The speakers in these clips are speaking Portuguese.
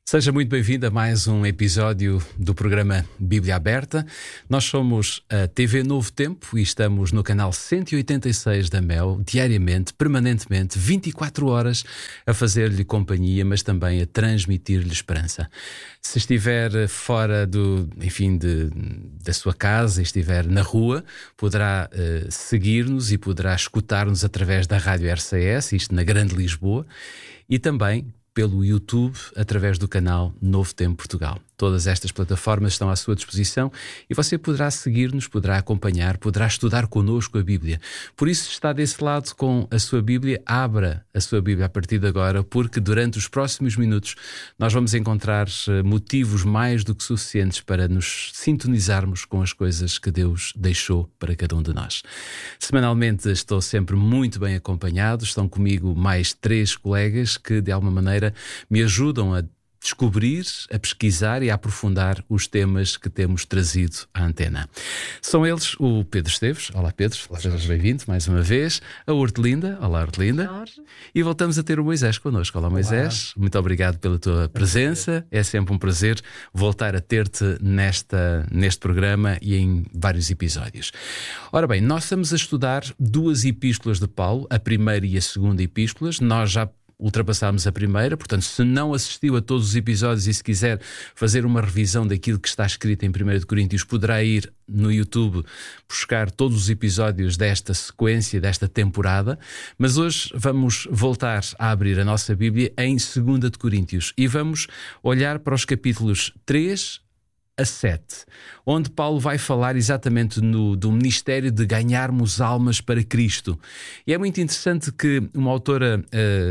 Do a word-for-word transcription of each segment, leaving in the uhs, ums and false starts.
Seja muito bem-vindo a mais um episódio do programa Bíblia Aberta. Nós somos a T V Novo Tempo e estamos no canal cento e oitenta e seis da Mel, diariamente, permanentemente, vinte e quatro horas, a fazer-lhe companhia, mas também a transmitir-lhe esperança. Se estiver fora do, enfim, de, da sua casa e estiver na rua, poderá uh, seguir-nos e poderá escutar-nos através da Rádio R C S, isto na Grande Lisboa, e também pelo YouTube, através do canal Novo Tempo Portugal. Todas estas plataformas estão à sua disposição e você poderá seguir-nos, poderá acompanhar, poderá estudar connosco a Bíblia. Por isso, está desse lado com a sua Bíblia, abra a sua Bíblia a partir de agora, porque durante os próximos minutos nós vamos encontrar motivos mais do que suficientes para nos sintonizarmos com as coisas que Deus deixou para cada um de nós. Semanalmente estou sempre muito bem acompanhado, estão comigo mais três colegas que de alguma maneira me ajudam a descobrir, a pesquisar e a aprofundar os temas que temos trazido à antena. São eles o Pedro Esteves. Olá, Pedro. Sejas bem-vindo mais uma vez. A Hortelinda. Olá, Hortelinda. Olá. E voltamos a ter o Moisés connosco. Olá, Moisés. Olá. Muito obrigado pela tua presença. É sempre um prazer voltar a ter-te nesta, neste programa e em vários episódios. Ora bem, nós estamos a estudar duas epístolas de Paulo, a primeira e a segunda epístolas. Nós já ultrapassámos a primeira, portanto, se não assistiu a todos os episódios e se quiser fazer uma revisão daquilo que está escrito em primeira de Coríntios, poderá ir no YouTube buscar todos os episódios desta sequência, desta temporada. Mas hoje vamos voltar a abrir a nossa Bíblia em segunda de Coríntios e vamos olhar para os capítulos três a sete, onde Paulo vai falar exatamente no, do ministério de ganharmos almas para Cristo. E é muito interessante que uma autora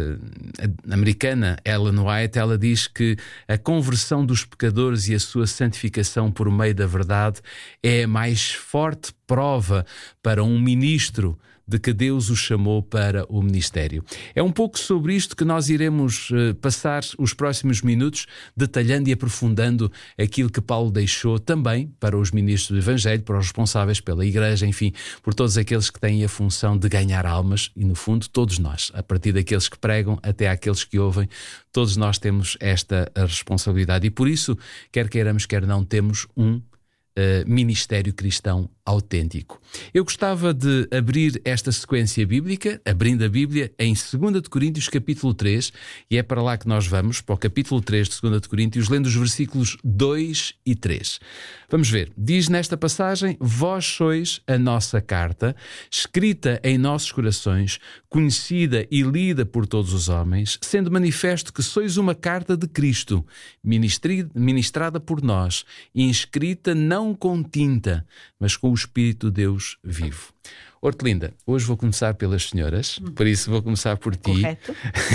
uh, americana, Ellen White, ela diz que a conversão dos pecadores e a sua santificação por meio da verdade é a mais forte prova para um ministro de que Deus o chamou para o ministério. É um pouco sobre isto que nós iremos uh, passar os próximos minutos, detalhando e aprofundando aquilo que Paulo deixou também para os ministros do Evangelho, para os responsáveis pela Igreja, enfim, por todos aqueles que têm a função de ganhar almas e, no fundo, todos nós, a partir daqueles que pregam até àqueles que ouvem, todos nós temos esta responsabilidade e por isso, quer queiramos, quer não, temos um Uh, ministério cristão autêntico. Eu gostava de abrir esta sequência bíblica, abrindo a Bíblia em segunda de Coríntios capítulo três, e é para lá que nós vamos, para o capítulo três de segunda de Coríntios, lendo os versículos dois e três. Vamos ver. Diz nesta passagem: vós sois a nossa carta, escrita em nossos corações, conhecida e lida por todos os homens, sendo manifesto que sois uma carta de Cristo, ministrada por nós, e inscrita não com tinta, mas com o Espírito de Deus vivo. Hortelinda, hoje vou começar pelas senhoras, por isso vou começar por ti. Correto.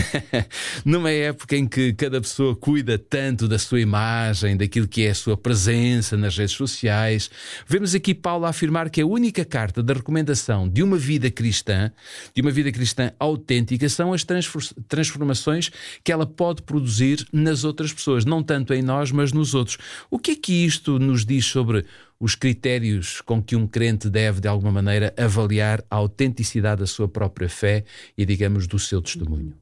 Numa época em que cada pessoa cuida tanto da sua imagem, daquilo que é a sua presença nas redes sociais, vemos aqui Paulo a afirmar que a única carta da recomendação de uma vida cristã, de uma vida cristã autêntica, são as transformações que ela pode produzir nas outras pessoas, não tanto em nós, mas nos outros. O que é que isto nos diz sobre os critérios com que um crente deve, de alguma maneira, avaliar a autenticidade da sua própria fé e, digamos, do seu testemunho?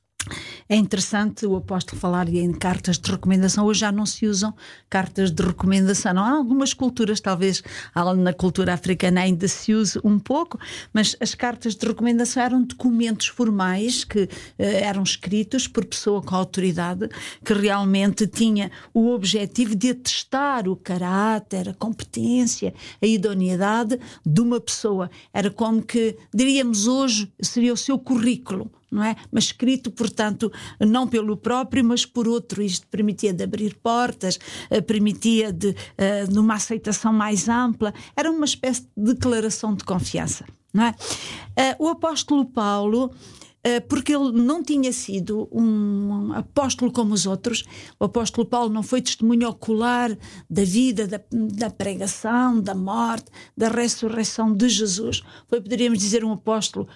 É interessante o apóstolo falar em cartas de recomendação. Hoje já não se usam cartas de recomendação. Não há algumas culturas, talvez na cultura africana ainda se use um pouco, mas as cartas de recomendação eram documentos formais que eh, eram escritos por pessoa com autoridade, que realmente tinha o objetivo de atestar o caráter, a competência, a idoneidade de uma pessoa. Era como que, diríamos hoje, seria o seu currículo, não é? Mas escrito, portanto, não pelo próprio, mas por outro. Isto permitia de abrir portas, permitia de, numa aceitação mais ampla, era uma espécie de declaração de confiança, não é? O apóstolo Paulo, porque ele não tinha sido um apóstolo como os outros, o apóstolo Paulo não foi testemunho ocular da vida, da, da pregação, da morte, da ressurreição de Jesus. Foi, poderíamos dizer, um apóstolo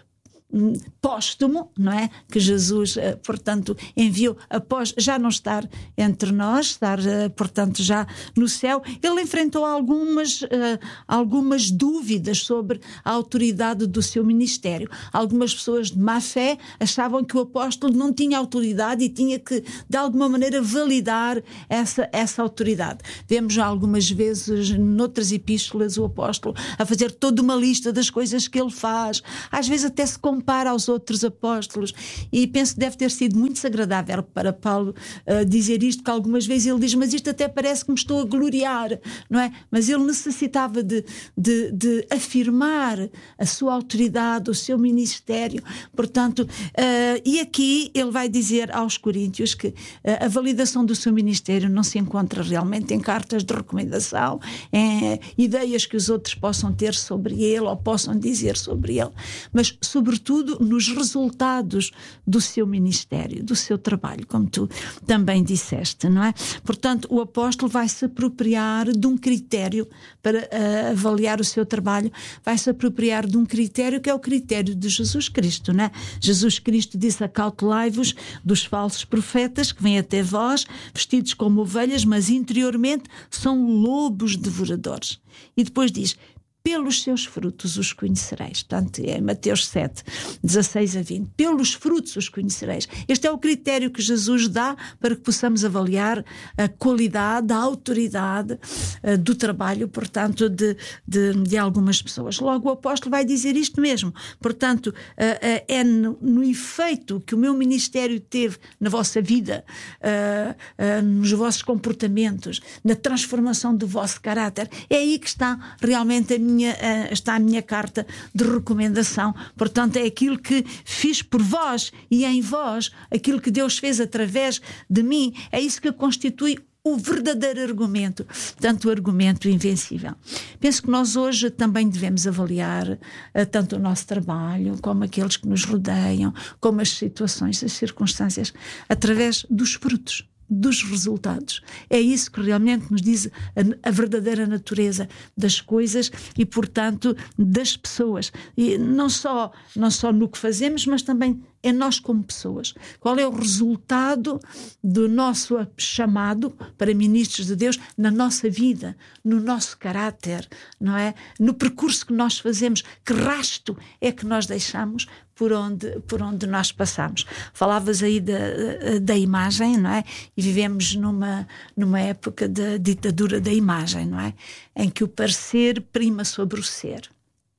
póstumo, não é? Que Jesus, portanto, enviou após já não estar entre nós, estar, portanto, já no céu. Ele enfrentou algumas, algumas dúvidas sobre a autoridade do seu ministério. Algumas pessoas de má fé achavam que o apóstolo não tinha autoridade e tinha que, de alguma maneira, validar essa, essa autoridade. Vemos algumas vezes, noutras epístolas, o apóstolo a fazer toda uma lista das coisas que ele faz. Às vezes até se compara aos outros apóstolos, e penso que deve ter sido muito desagradável para Paulo uh, dizer isto, que algumas vezes ele diz, mas isto até parece que me estou a gloriar, não é? Mas ele necessitava de, de, de afirmar a sua autoridade, o seu ministério, portanto, uh, e aqui ele vai dizer aos coríntios que uh, a validação do seu ministério não se encontra realmente em cartas de recomendação, em uh, ideias que os outros possam ter sobre ele ou possam dizer sobre ele, mas sobretudo nos resultados do seu ministério, do seu trabalho, como tu também disseste, não é? Portanto, o apóstolo vai se apropriar de um critério para uh, avaliar o seu trabalho, vai se apropriar de um critério que é o critério de Jesus Cristo, não é? Jesus Cristo disse: acautelai-vos dos falsos profetas que vêm até vós, vestidos como ovelhas, mas interiormente são lobos devoradores. E depois diz: pelos seus frutos os conhecereis. Portanto, é Mateus sete, dezasseis a vinte. Pelos frutos os conhecereis. Este é o critério que Jesus dá para que possamos avaliar a qualidade, a autoridade uh, do trabalho, portanto, de, de, de algumas pessoas. Logo, o apóstolo vai dizer isto mesmo. Portanto, uh, uh, é no, no efeito que o meu ministério teve na vossa vida, uh, uh, nos vossos comportamentos, na transformação do vosso caráter. É aí que está realmente a minha está a minha carta de recomendação. Portanto, é aquilo que fiz por vós e em vós, aquilo que Deus fez através de mim, é isso que constitui o verdadeiro argumento, portanto, o argumento invencível. Penso que nós hoje também devemos avaliar uh, tanto o nosso trabalho, como aqueles que nos rodeiam, como as situações, as circunstâncias, através dos frutos, dos resultados. É isso que realmente nos diz a, a verdadeira natureza das coisas e, portanto, das pessoas. E não só, não só no que fazemos, mas também é nós como pessoas. Qual é o resultado do nosso chamado para ministros de Deus na nossa vida, no nosso caráter, não é? No percurso que nós fazemos, que rasto é que nós deixamos por onde, por onde nós passamos. Falavas aí da, da imagem, não é? E vivemos numa, numa época da ditadura da imagem, não é? Em que o parecer prima sobre o ser.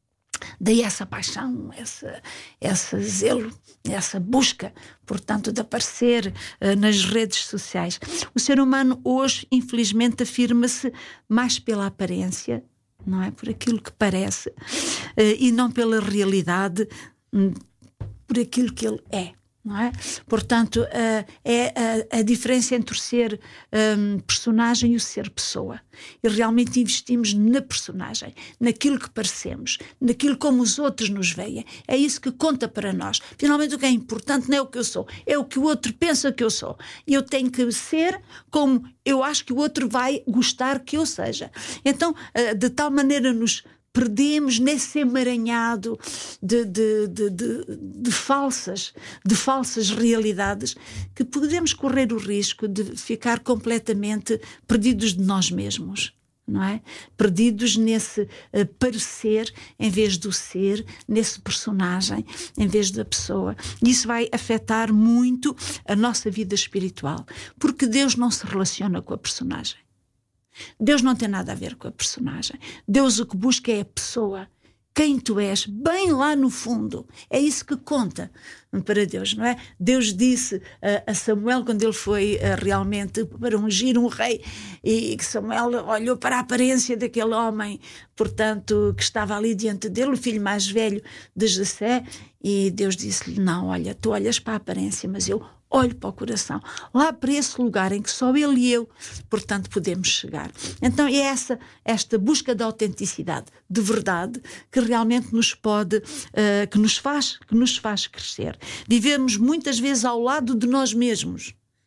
Daí essa paixão, essa, esse zelo, essa busca, portanto, de aparecer uh, nas redes sociais. O ser humano hoje, infelizmente, afirma-se mais pela aparência, não é? Por aquilo que parece, uh, e não pela realidade, um, por aquilo que ele é. Não é? Portanto, uh, é a, a diferença entre o ser um, personagem e o ser pessoa. E realmente investimos na personagem, naquilo que parecemos, naquilo como os outros nos veem. É isso que conta para nós. Finalmente, o que é importante não é o que eu sou, é o que o outro pensa que eu sou. E eu tenho que ser como eu acho que o outro vai gostar que eu seja. Então, uh, de tal maneira nos perdemos nesse emaranhado de, de, de, de, de, falsas, de falsas realidades, que podemos correr o risco de ficar completamente perdidos de nós mesmos, não é? Perdidos nesse uh, parecer em vez do ser, nesse personagem em vez da pessoa. Isso vai afetar muito a nossa vida espiritual, porque Deus não se relaciona com a personagem. Deus não tem nada a ver com a personagem. Deus o que busca é a pessoa, quem tu és, bem lá no fundo. É isso que conta para Deus, não é? Deus disse a Samuel, quando ele foi realmente para ungir um rei, e que Samuel olhou para a aparência daquele homem, portanto, que estava ali diante dele, o filho mais velho de Jessé, e Deus disse-lhe: não, olha, tu olhas para a aparência, mas eu olho para o coração, lá para esse lugar em que só ele e eu, portanto, podemos chegar. Então é essa, esta busca de autenticidade, de verdade, que realmente nos pode, uh, que nos faz, que nos faz crescer. Vivemos muitas vezes ao lado de nós mesmos,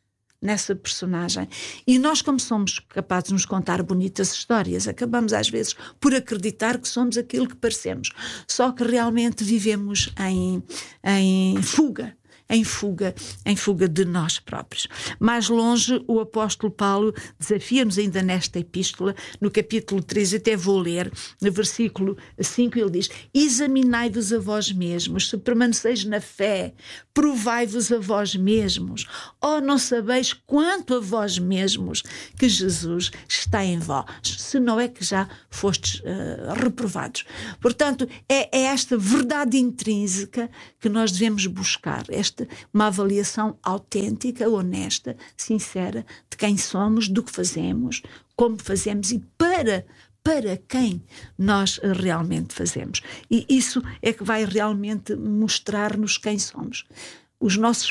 nessa personagem. E nós, como somos capazes de nos contar bonitas histórias, acabamos às vezes por acreditar que somos aquilo que parecemos. Só que realmente vivemos em, em fuga. Em fuga, em fuga de nós próprios. Mais longe, o apóstolo Paulo desafia-nos ainda nesta epístola, no capítulo três, até vou ler, no versículo cinco, ele diz: examinai-vos a vós mesmos, se permaneceis na fé, provai-vos a vós mesmos. Oh, não sabeis quanto a vós mesmos que Jesus está em vós, se não é que já fostes uh, reprovados. Portanto, é, é esta verdade intrínseca que nós devemos buscar, esta uma avaliação autêntica, honesta, sincera de quem somos, do que fazemos, como fazemos e para, para quem nós realmente fazemos. E isso é que vai realmente mostrar-nos quem somos. Os nossos